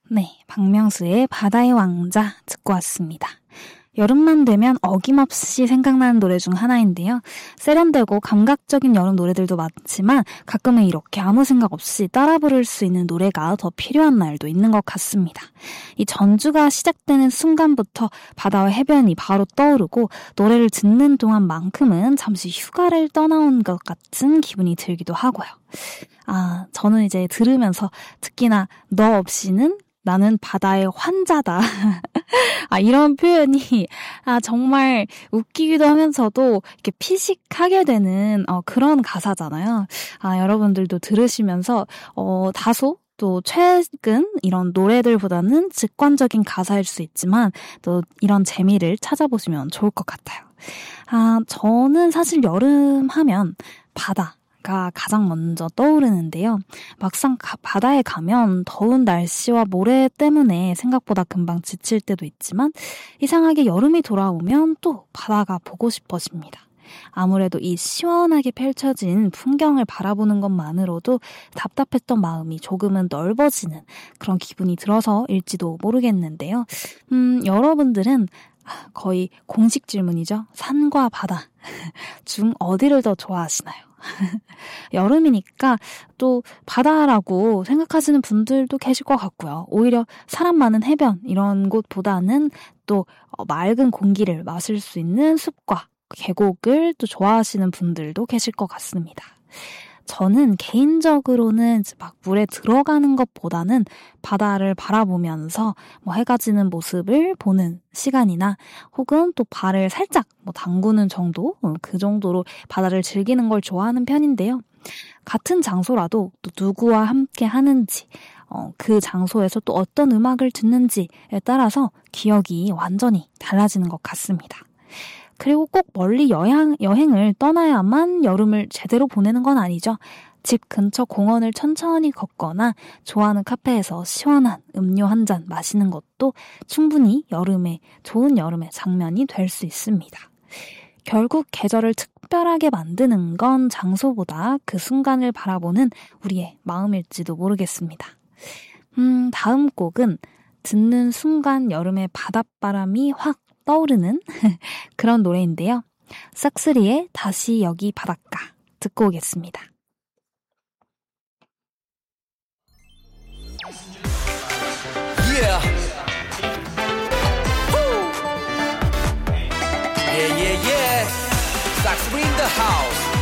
네, 박명수의 바다의 왕자 듣고 왔습니다. 여름만 되면 어김없이 생각나는 노래 중 하나인데요. 세련되고 감각적인 여름 노래들도 많지만 가끔은 이렇게 아무 생각 없이 따라 부를 수 있는 노래가 더 필요한 날도 있는 것 같습니다. 이 전주가 시작되는 순간부터 바다와 해변이 바로 떠오르고 노래를 듣는 동안만큼은 잠시 휴가를 떠나온 것 같은 기분이 들기도 하고요. 저는 이제 들으면서 특히나 너 없이는 나는 바다의 환자다. 이런 표현이 정말 웃기기도 하면서도 이렇게 피식하게 되는 그런 가사잖아요. 여러분들도 들으시면서 다소 또 최근 이런 노래들보다는 직관적인 가사일 수 있지만 또 이런 재미를 찾아보시면 좋을 것 같아요. 저는 사실 여름 하면 바다가 가장 먼저 떠오르는데요. 막상 바다에 가면 더운 날씨와 모래 때문에 생각보다 금방 지칠 때도 있지만 이상하게 여름이 돌아오면 또 바다가 보고 싶어집니다. 아무래도 이 시원하게 펼쳐진 풍경을 바라보는 것만으로도 답답했던 마음이 조금은 넓어지는 그런 기분이 들어서일지도 모르겠는데요. 여러분들은 거의 공식 질문이죠. 산과 바다 중 어디를 더 좋아하시나요? 여름이니까 또 바다라고 생각하시는 분들도 계실 것 같고요. 오히려 사람 많은 해변 이런 곳보다는 또 맑은 공기를 마실 수 있는 숲과 계곡을 또 좋아하시는 분들도 계실 것 같습니다. 저는 개인적으로는 막 물에 들어가는 것보다는 바다를 바라보면서 해가 지는 모습을 보는 시간이나 혹은 또 발을 살짝 담그는 정도, 그 정도로 바다를 즐기는 걸 좋아하는 편인데요. 같은 장소라도 또 누구와 함께 하는지, 그 장소에서 또 어떤 음악을 듣는지에 따라서 기억이 완전히 달라지는 것 같습니다. 그리고 꼭 멀리 여행을 떠나야만 여름을 제대로 보내는 건 아니죠. 집 근처 공원을 천천히 걷거나 좋아하는 카페에서 시원한 음료 한 잔 마시는 것도 충분히 좋은 여름의 장면이 될 수 있습니다. 결국 계절을 특별하게 만드는 건 장소보다 그 순간을 바라보는 우리의 마음일지도 모르겠습니다. 다음 곡은 듣는 순간 여름의 바닷바람이 확 떠오르는 그런 노래인데요. 싹스리의 다시 여기 바닷가 듣고 오겠습니다.